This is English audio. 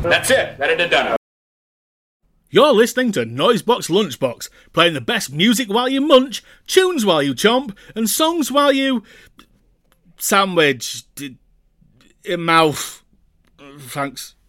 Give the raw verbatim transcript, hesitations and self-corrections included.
That's it. That it done. You're listening to Noisebox Lunchbox, playing the best music while you munch, tunes while you chomp, and songs while you... sandwich... d- in mouth. Thanks.